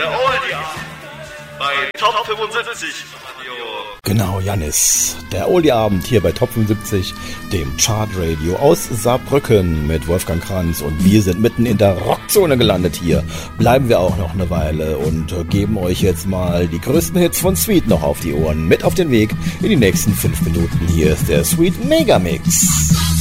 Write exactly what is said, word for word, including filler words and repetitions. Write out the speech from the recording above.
der Oldie bei Top fünfundsiebzig Radio. Genau, Jannis. Der Oldie-Abend hier bei Top fünfundsiebzig, dem Chartradio aus Saarbrücken mit Wolfgang Kranz. Und wir sind mitten in der Rockzone gelandet hier. Bleiben wir auch noch eine Weile und geben euch jetzt mal die größten Hits von Sweet noch auf die Ohren. Mit auf den Weg in die nächsten fünf Minuten. Hier ist der Sweet Megamix.